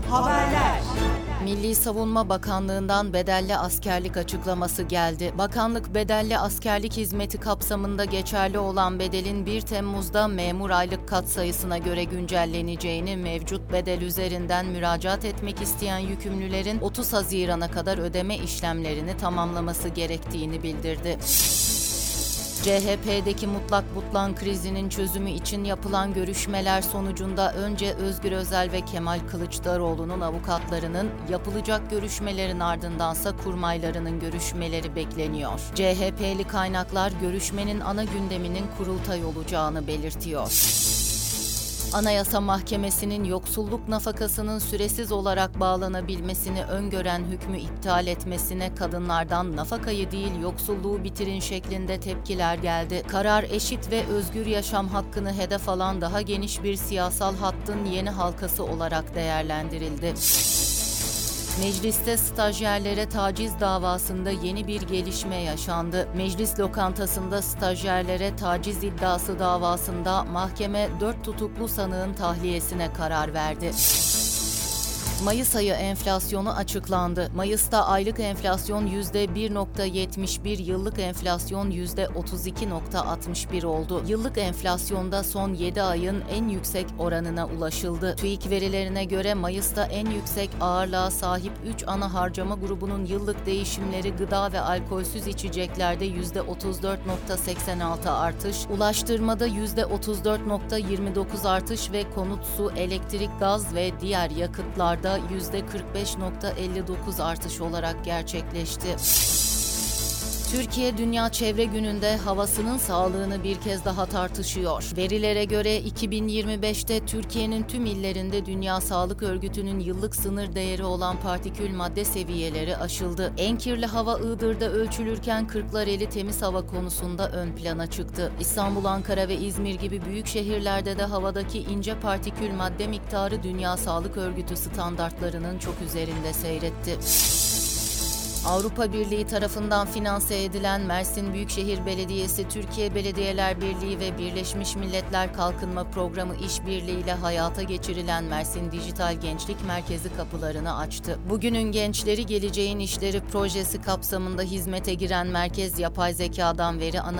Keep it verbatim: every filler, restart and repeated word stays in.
Haberler. Milli Savunma Bakanlığı'ndan bedelli askerlik açıklaması geldi. Bakanlık bedelli askerlik hizmeti kapsamında geçerli olan bedelin bir Temmuz'da memur aylık katsayısına göre güncelleneceğini, mevcut bedel üzerinden müracaat etmek isteyen yükümlülerin otuz Haziran'a kadar ödeme işlemlerini tamamlaması gerektiğini bildirdi. C H P'deki mutlak butlan krizinin çözümü için yapılan görüşmeler sonucunda önce Özgür Özel ve Kemal Kılıçdaroğlu'nun avukatlarının, yapılacak görüşmelerin ardındansa kurmaylarının görüşmeleri bekleniyor. C H P'li kaynaklar görüşmenin ana gündeminin kurultay olacağını belirtiyor. Anayasa Mahkemesi'nin yoksulluk nafakasının süresiz olarak bağlanabilmesini öngören hükmü iptal etmesine kadınlardan nafakayı değil yoksulluğu bitirin şeklinde tepkiler geldi. Karar eşit ve özgür yaşam hakkını hedef alan daha geniş bir siyasal hattın yeni halkası olarak değerlendirildi. Mecliste stajyerlere taciz davasında yeni bir gelişme yaşandı. Meclis lokantasında stajyerlere taciz iddiası davasında mahkeme dört tutuklu sanığın tahliyesine karar verdi. Mayıs ayı enflasyonu açıklandı. Mayıs'ta aylık enflasyon yüzde bir virgül yetmiş bir, yıllık enflasyon yüzde otuz iki virgül altmış bir oldu. Yıllık enflasyonda son yedi ayın en yüksek oranına ulaşıldı. TÜİK verilerine göre Mayıs'ta en yüksek ağırlığa sahip üç ana harcama grubunun yıllık değişimleri gıda ve alkolsüz içeceklerde yüzde otuz dört virgül seksen altı artış, ulaştırmada yüzde otuz dört virgül yirmi dokuz artış ve konut, su, elektrik, gaz ve diğer yakıtlarda yüzde kırk beş virgül elli dokuz artış olarak gerçekleşti. Türkiye Dünya Çevre Günü'nde havasının sağlığını bir kez daha tartışıyor. Verilere göre iki bin yirmi beşte Türkiye'nin tüm illerinde Dünya Sağlık Örgütü'nün yıllık sınır değeri olan partikül madde seviyeleri aşıldı. En kirli hava Iğdır'da ölçülürken Kırklareli temiz hava konusunda ön plana çıktı. İstanbul, Ankara ve İzmir gibi büyük şehirlerde de havadaki ince partikül madde miktarı Dünya Sağlık Örgütü standartlarının çok üzerinde seyretti. Avrupa Birliği tarafından finanse edilen Mersin Büyükşehir Belediyesi, Türkiye Belediyeler Birliği ve Birleşmiş Milletler Kalkınma Programı işbirliğiyle hayata geçirilen Mersin Dijital Gençlik Merkezi kapılarını açtı. Bugünün gençleri geleceğin işleri projesi kapsamında hizmete giren merkez yapay zekadan veri analizi